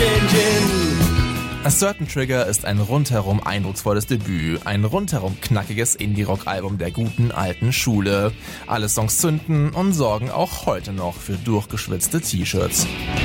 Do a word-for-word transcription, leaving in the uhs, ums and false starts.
changing. A Certain Trigger ist ein rundherum eindrucksvolles Debüt, ein rundherum knackiges Indie-Rock-Album der guten alten Schule. Alle Songs zünden und sorgen auch heute noch für durchgeschwitzte T-Shirts.